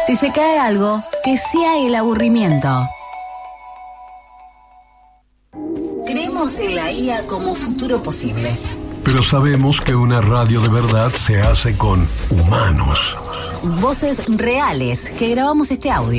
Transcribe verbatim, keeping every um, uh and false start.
Si se cae algo, que sea el aburrimiento. Creemos en la I A como futuro posible. Pero sabemos que una radio de verdad se hace con humanos. Voces reales que grabamos este audio.